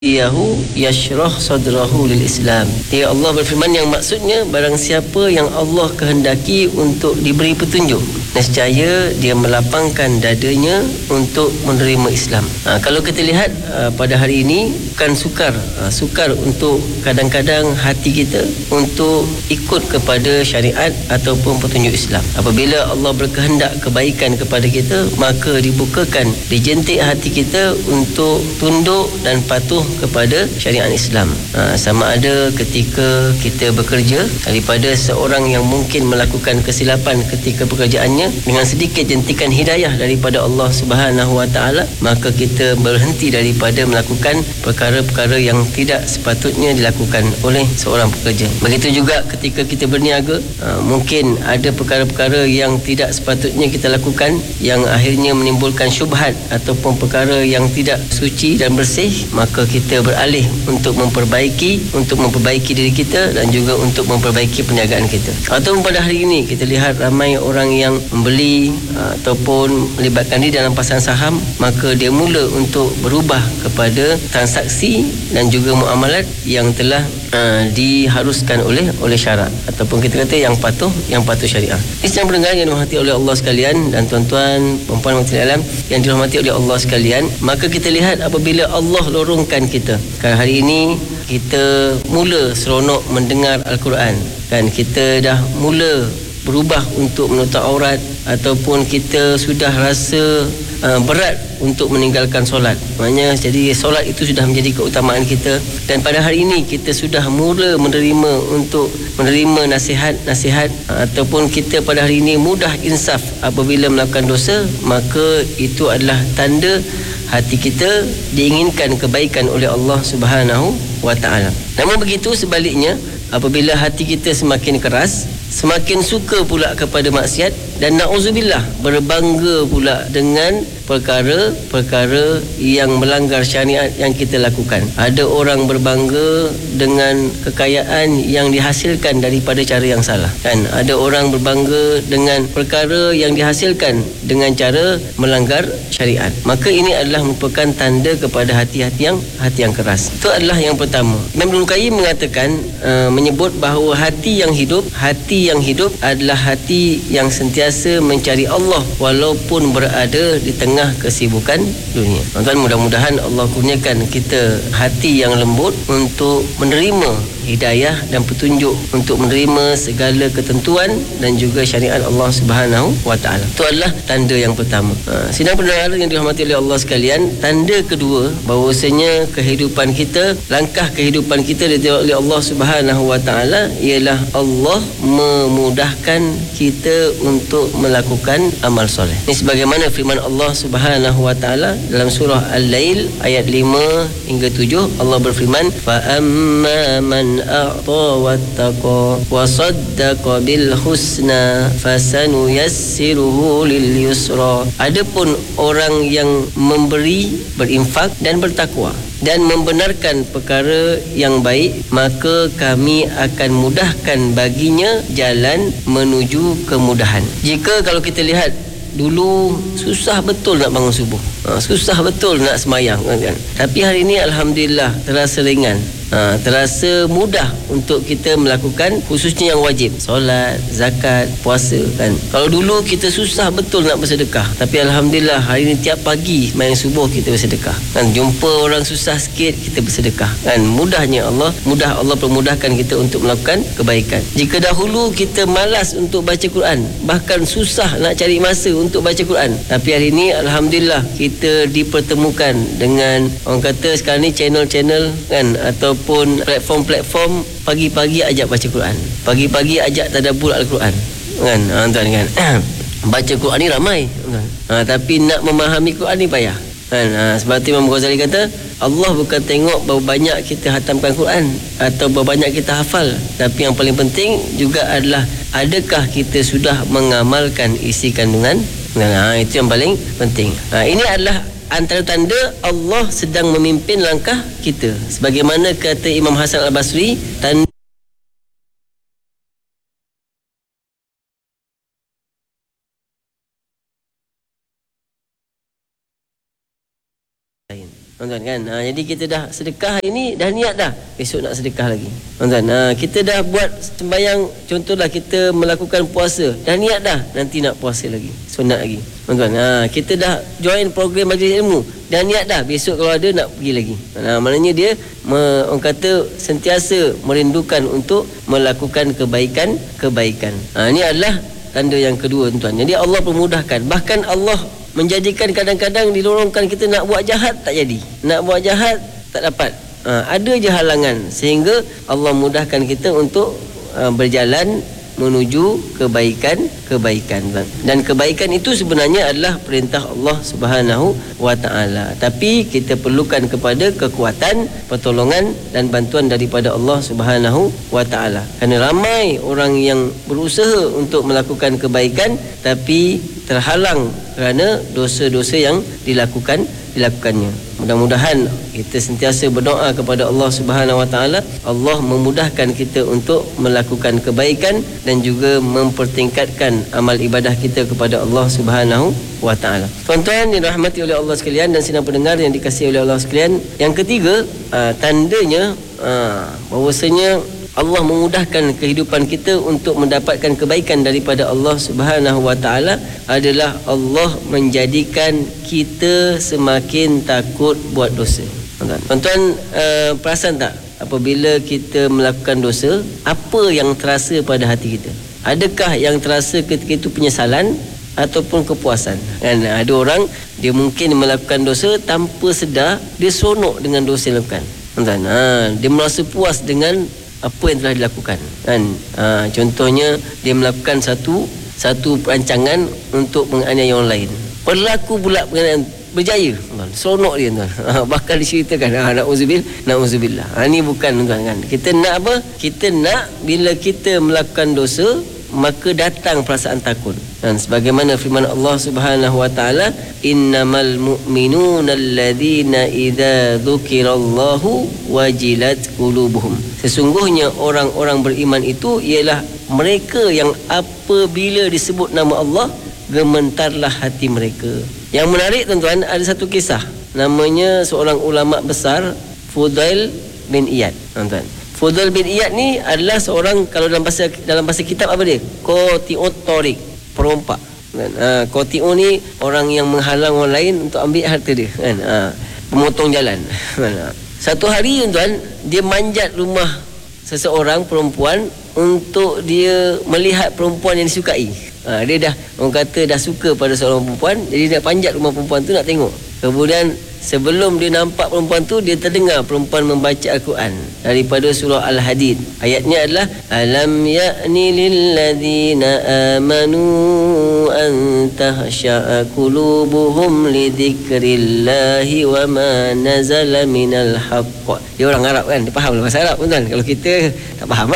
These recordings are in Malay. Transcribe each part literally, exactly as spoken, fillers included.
Yahu yashrah sadrahu lil Islam. Ya Allah berfirman yang maksudnya barang siapa yang Allah kehendaki untuk diberi petunjuk, nescaya dia melapangkan dadanya untuk menerima Islam. Ha, kalau kita lihat ha, pada hari ini bukan sukar, ha, sukar untuk kadang-kadang hati kita untuk ikut kepada syariat ataupun petunjuk Islam. Apabila Allah berkehendak kebaikan kepada kita, maka dibukakan, dijentik hati kita untuk tunduk dan patuh kepada syariat Islam. Ha, sama ada ketika kita bekerja, daripada seorang yang mungkin melakukan kesilapan ketika pekerjaannya, dengan sedikit jentikan hidayah daripada Allah Subhanahu Wa Taala, maka kita berhenti daripada melakukan perkara-perkara yang tidak sepatutnya dilakukan oleh seorang pekerja. Begitu juga ketika kita berniaga, ha, mungkin ada perkara-perkara yang tidak sepatutnya kita lakukan, yang akhirnya menimbulkan syubhat ataupun perkara yang tidak suci dan bersih, maka kita kita beralih untuk memperbaiki untuk memperbaiki diri kita dan juga untuk memperbaiki perniagaan kita. Ataupun pada hari ini kita lihat ramai orang yang membeli ataupun melibatkan diri dalam pasaran saham, maka dia mula untuk berubah kepada transaksi dan juga muamalat yang telah uh, diharuskan oleh oleh syarak, ataupun kita kata yang patuh yang patuh syariah. Islam pendengar yang dirahmati oleh Allah sekalian, dan tuan-tuan perempuan wanita alam yang dirahmati oleh Allah sekalian, maka kita lihat apabila Allah lorongkan kita, kan hari ini kita mula seronok mendengar Al-Quran, kan kita dah mula berubah untuk menutup aurat, ataupun kita sudah rasa uh, berat untuk meninggalkan solat. Maknanya jadi solat itu sudah menjadi keutamaan kita, dan pada hari ini kita sudah mula menerima untuk menerima nasihat-nasihat, uh, ataupun kita pada hari ini mudah insaf apabila melakukan dosa, maka itu adalah tanda hati kita diinginkan kebaikan oleh Allah Subhanahu Wa Taala. Namun begitu sebaliknya, apabila hati kita semakin keras, semakin suka pula kepada maksiat, dan na'udzubillah berbangga pula dengan perkara-perkara yang melanggar syariat yang kita lakukan. Ada orang berbangga dengan kekayaan yang dihasilkan daripada cara yang salah, kan? Ada orang berbangga dengan perkara yang dihasilkan dengan cara melanggar syariat. Maka ini adalah merupakan tanda kepada hati-hati yang hati yang keras. Itu adalah yang pertama. Imam Ibnu Qayyim mengatakan, uh, menyebut bahawa hati yang hidup, hati yang hidup adalah hati yang sentiasa mencari Allah walaupun berada di tengah kesibukan dunia. Tuan-tuan, mudah-mudahan Allah kurniakan kita hati yang lembut untuk menerima hidayah dan petunjuk, untuk menerima segala ketentuan dan juga syariat Allah Subhanahu Wa Taala. Itu adalah tanda yang pertama. Ha, sidang pendengar yang dirahmati oleh Allah sekalian, tanda kedua bahawasanya kehidupan kita, langkah kehidupan kita oleh Allah Subhanahu Wa Taala ialah Allah memudahkan kita untuk melakukan amal soleh. Ini sebagaimana firman Allah Subhanahu Wa Taala dalam surah Al-Lail ayat lima hingga tujuh. Allah berfirman, fa amma man a'ta wattaqa wa saddaqa bil husna fasanuyassiruhu lil yusra. Adapun orang yang memberi, berinfak dan bertakwa dan membenarkan perkara yang baik, maka kami akan mudahkan baginya jalan menuju kemudahan. Jika kalau kita lihat dulu susah betul nak bangun subuh, ha, susah betul nak semayang, kan? Tapi hari ini alhamdulillah terasa ringan. Ha, terasa mudah untuk kita melakukan, khususnya yang wajib, solat, zakat, puasa, kan. Kalau dulu kita susah betul nak bersedekah, tapi alhamdulillah hari ini tiap pagi main subuh kita bersedekah, kan. Jumpa orang susah sikit kita bersedekah, kan. Mudahnya Allah, mudah Allah permudahkan kita untuk melakukan kebaikan. Jika dahulu kita malas untuk baca Quran, bahkan susah nak cari masa untuk baca Quran, tapi hari ini alhamdulillah kita dipertemukan dengan, orang kata sekarang ni channel-channel, kan, atau pun platform-platform pagi-pagi ajak baca Quran, pagi-pagi ajak tadabbur Al-Quran, kan, ha, tuan, kan. Baca Quran ni ramai, kan. Ha, tapi nak memahami Quran ni payah, kan. Ha, sebab tu Imam Ghazali kata, Allah bukan tengok berapa banyak kita hatamkan Quran atau berapa banyak kita hafal, tapi yang paling penting juga adalah adakah kita sudah mengamalkan isi kandungan. Ha, itu yang paling penting. Ha, ini adalah antara tanda Allah sedang memimpin langkah kita. Sebagaimana kata Imam Hasan Al-Basri, tanda Tuan-tuan kan. Ha, jadi kita dah sedekah hari ni, dah niat dah besok nak sedekah lagi. Tuan-tuan, ha, kita dah buat sembahyang, contohlah kita melakukan puasa, dah niat dah nanti nak puasa lagi, sunat lagi. Tuan-tuan, ha, kita dah join program majlis ilmu, dah niat dah besok kalau ada nak pergi lagi. Ha, maknanya dia me, orang kata sentiasa merindukan untuk melakukan kebaikan-kebaikan. Ha, ini adalah tanda yang kedua, tuan-tuan. Jadi Allah permudahkan. Bahkan Allah menjadikan kadang-kadang dilorongkan kita nak buat jahat tak jadi, nak buat jahat tak dapat. Ha, ada je halangan sehingga Allah mudahkan kita untuk uh, berjalan menuju kebaikan-kebaikan. Dan kebaikan itu sebenarnya adalah perintah Allah Subhanahu wa taala. Tapi kita perlukan kepada kekuatan, pertolongan dan bantuan daripada Allah Subhanahu wa taala. Kerana ramai orang yang berusaha untuk melakukan kebaikan tapi terhalang kerana dosa-dosa yang dilakukan dilakukannya. Mudah-mudahan kita sentiasa berdoa kepada Allah Subhanahu wa taala, Allah memudahkan kita untuk melakukan kebaikan dan juga mempertingkatkan amal ibadah kita kepada Allah Subhanahu wa taala. Tuan-tuan yang dirahmati oleh Allah sekalian dan sidang pendengar yang dikasihi oleh Allah sekalian, yang ketiga, aa, tandanya aa, bahawasanya Allah memudahkan kehidupan kita untuk mendapatkan kebaikan daripada Allah Subhanahu wa taala adalah Allah menjadikan kita semakin takut buat dosa. Tuan-tuan, uh, perasan tak apabila kita melakukan dosa, apa yang terasa pada hati kita? Adakah yang terasa ketika itu penyesalan ataupun kepuasan? Kan ada orang dia mungkin melakukan dosa tanpa sedar, dia seronok dengan dosa yang dilakukan. Tuan-tuan, ha, dia merasa puas dengan apa yang telah dilakukan kan. Ha, contohnya dia melakukan satu satu perancangan untuk menganiaya orang lain, berlaku pula penganiayaan, berjaya, seronok dia tuan. Ha, bahkan diceritakan, ha, na'udzubillah, na'udzubillah. Ha, ini bukan tuan kan. Kita nak apa? Kita nak bila kita melakukan dosa maka datang perasaan takut. Dan sebagaimana firman Allah Subhanahu wa taala, innamal mu'minuna alladzina idza dzukirallahu wajilat qulubuhum. Sesungguhnya orang-orang beriman itu ialah mereka yang apabila disebut nama Allah gemetarlah hati mereka. Yang menarik tuan-tuan, ada satu kisah, namanya seorang ulama besar, Fudail bin Iyad. Tuan-tuan, Fudail bin Iyad ni adalah seorang, kalau dalam bahasa dalam bahasa kitab apa dia? Qati'ut Tariq, perompak. Kan? Ha, Qati'u ni orang yang menghalang orang lain untuk ambil harta dia. Kan? Ha, pemotong jalan. Ha. Satu hari tuan, dia manjat rumah seseorang perempuan untuk dia melihat perempuan yang disukai. Ha, dia dah, orang kata dah suka pada seorang perempuan, jadi dia panjat rumah perempuan tu nak tengok. Kemudian sebelum dia nampak perempuan tu, dia terdengar perempuan membaca Al-Quran daripada surah Al-Hadid. Ayatnya adalah alam ya'ni lilladzina amanu an tahsha'a qulubuhum lidzikrillahi wa ma nazala minal haqq. Dia orang Arab kan, dia faham bahasa Arab tuan. Kalau kita tak faham.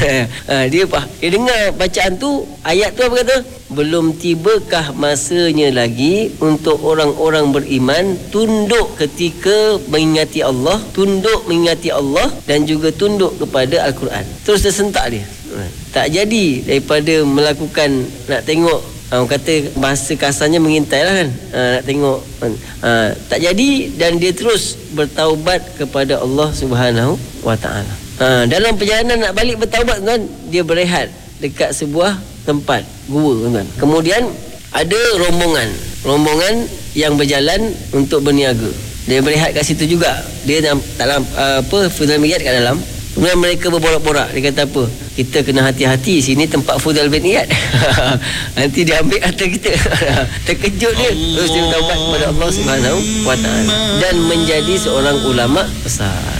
ha, dia faham. Dia dengar bacaan tu, ayat tu apa kata? Belum tibakah masanya lagi untuk orang-orang beriman tunduk ketika mengingati Allah, tunduk mengingati Allah dan juga tunduk kepada Al-Quran. Terus tersentak dia. Tak jadi daripada melakukan, nak tengok, orang kata bahasa kasarnya mengintai lah kan, ha, nak tengok, ha, tak jadi, dan dia terus bertaubat kepada Allah Subhanahu wa taala. Ha, dalam perjalanan nak balik bertaubat tuan, dia berehat dekat sebuah tempat gua tuan. Kemudian ada rombongan, rombongan yang berjalan untuk berniaga. Dia berehat kat situ juga. Dia dalam, dalam uh, apa, Fudail bin Iyad kat dalam. Kemudian mereka berborak-borak. Dia kata apa? Kita kena hati-hati, sini tempat Fudail bin Iyad. Nanti dia ambil harta kita. Terkejut dia. Terus dia bertaubat kepada Allah Subhanahu wa taala dan menjadi seorang ulama besar.